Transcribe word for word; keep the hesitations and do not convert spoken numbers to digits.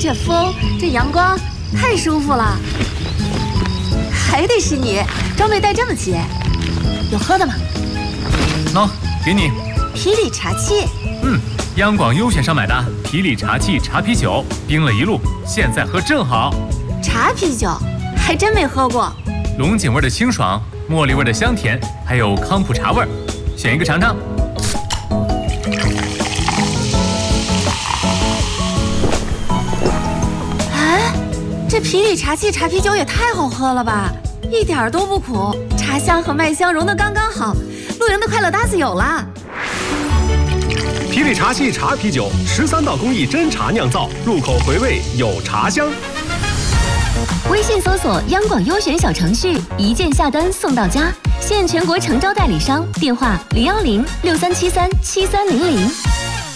这风，这阳光，太舒服了。还得是你，装备带这么齐。有喝的吗？ 喏，给你。 啤礼茶器。 嗯，央广优选上买的啤礼茶器茶啤酒，冰了一路，现在喝正好。 茶啤酒，还真没喝过。 龙井味的清爽，茉莉味的香甜，还有康普茶味，选一个尝尝。 哎，这啤礼茶器茶啤酒也太好喝了吧！一点都不苦，茶香和麦香融得刚刚好，露营的快乐搭子有了。 啤礼茶器茶啤酒，十三道工艺真茶酿造，入口回味有茶香。 微信搜索央广优选小程序，一键下单送到家，现全国诚招代理商，电话零幺零六三七三七三零零。